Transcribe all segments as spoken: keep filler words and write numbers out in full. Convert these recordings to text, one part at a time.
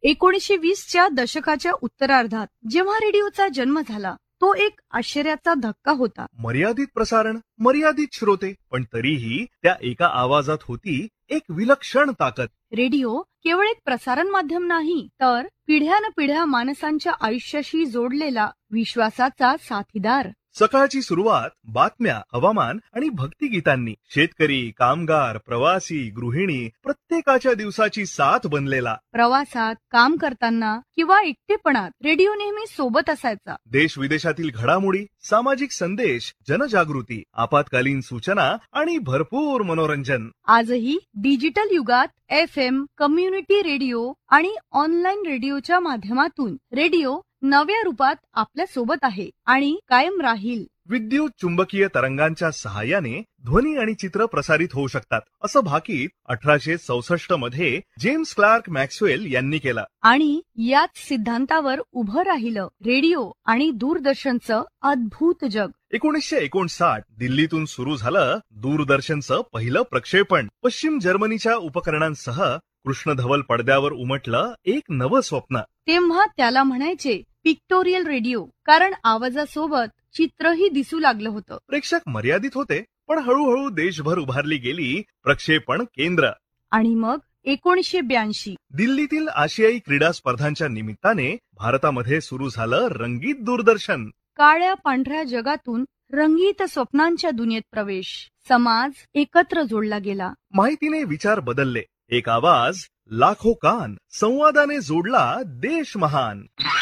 एकोणीसशे वीसच्या दशकाच्या उत्तरार्धात जेव्हा रेडिओचा जन्म झाला तो एक आश्चर्याचा धक्का होता. मर्यादित प्रसारण, मर्यादित श्रोते, पण तरीही त्या एका आवाजात होती एक विलक्षण ताकद. रेडिओ केवळ एक प्रसारण माध्यम नाही, तर पिढ्यानपिढ्या माणसांच्या आयुष्याशी जोडलेला विश्वासाचा साथीदार. सकाळची सुरुवात बातम्या, हवामान आणि भक्तिगीतांनी. शेतकरी, कामगार, प्रवासी, गृहिणी प्रत्येकाच्या दिवसाची साथ बनलेला. प्रवासात, काम करताना किंवा एकटेपणात रेडिओ नेहमी सोबत असायचा. देश विदेशातील घडामोडी, सामाजिक संदेश, जनजागृती, आपत्कालीन सूचना आणि भरपूर मनोरंजन. आजही डिजिटल युगात एफ एम, कम्युनिटी रेडिओ आणि ऑनलाईन रेडिओच्या माध्यमातून रेडिओ नव्या रूपात आपल्या सोबत आहे आणि कायम राहील. विद्युत चुंबकीय तरंगांच्या सहाय्याने ध्वनी आणि चित्र प्रसारित होऊ शकतात, असं भाकीत अठराशे चौसष्ट मध्ये जेम्स क्लार्क मॅक्सवेल यांनी केलं. आणि याच सिद्धांतावर उभं राहिलं रेडिओ आणि दूरदर्शनचं अद्भुत जग. एकोणीसशे एकोणसाठ दिल्लीतून सुरू झालं दूरदर्शनचं पहिलं प्रक्षेपण. पश्चिम जर्मनीच्या उपकरणांसह कृष्णधवल पडद्यावर उमटलं एक नवं स्वप्न. तेव्हा त्याला म्हणायचे पिक्टोरियल रेडिओ, कारण आवाजासोबत चित्रही दिसू लागलं होतं. प्रेक्षक मर्यादित होते, पण हळूहळू देशभर उभारली गेली प्रक्षेपण केंद्र. आणि मग एकोणीसशे ब्याऐंशी दिल्लीतील आशियाई क्रीडा स्पर्धांच्या निमित्ताने भारतामध्ये सुरू झालं रंगीत दूरदर्शन. काळ्या पांढऱ्या जगातून रंगीत स्वप्नांच्या दुनियेत प्रवेश. समाज एकत्र जोडला गेला. माहितीने विचार बदलले. एक आवाज, लाखो कान, संवादाने जोडला देश महान.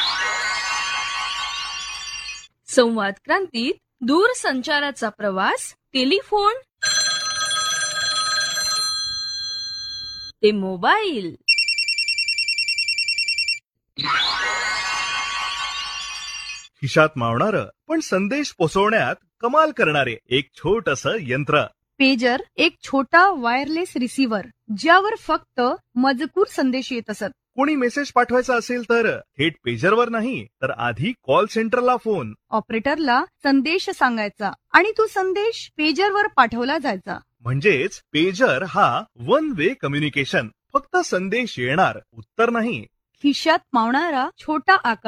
संवाद क्रांतीत दूरसंचाराचा प्रवास, टेलिफोन ते मोबाईल. खिशात मावणारं पण संदेश पोहोचवण्यात कमाल करणारे एक छोटसं यंत्र. पेजर एक छोटा वायरलेस रिसीव्हर, ज्यावर फक्त मजकूर संदेश येत असत. कोणी मेसेज पाठवायचा असेल तर थेट पेजरवर नाही, तर आधी कॉल सेंटरला फोन. ऑपरेटरला संदेश सांगायचा आणि तो संदेश पेजरवर पाठवला जायचा. म्हणजेच पेजर हा वन वे कम्युनिकेशन. फक्त संदेश येणार, उत्तर नाही. खिशात मावणारा छोटा आकार